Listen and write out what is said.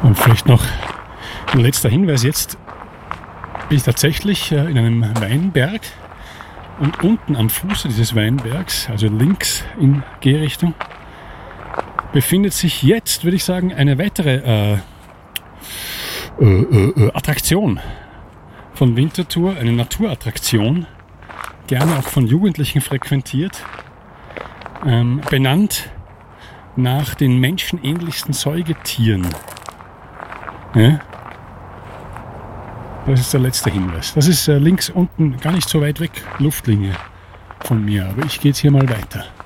Und vielleicht noch ein letzter Hinweis. Jetzt bin ich tatsächlich in einem Weinberg und unten am Fuße dieses Weinbergs, also links in Gehrichtung, befindet sich jetzt, würde ich sagen, eine weitere Attraktion von Winterthur, eine Naturattraktion, gerne auch von Jugendlichen frequentiert, benannt nach den menschenähnlichsten Säugetieren. Ja? Das ist der letzte Hinweis. Das ist links unten, gar nicht so weit weg, Luftlinie von mir, aber ich gehe jetzt hier mal weiter.